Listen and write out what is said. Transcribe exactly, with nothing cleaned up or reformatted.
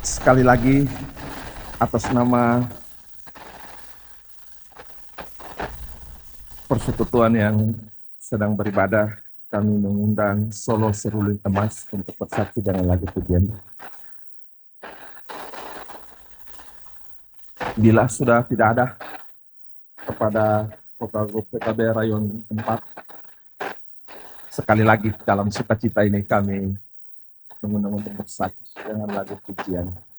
Sekali lagi, atas nama persekutuan yang sedang beribadah, kami mengundang Solo Seruling Emas untuk bersaksi dengan lagu pujian. Bila sudah tidak ada kepada Kota P K B Rayon empat, sekali lagi dalam sukacita ini kami mengundang untuk bersaksi dengan lagu pujian.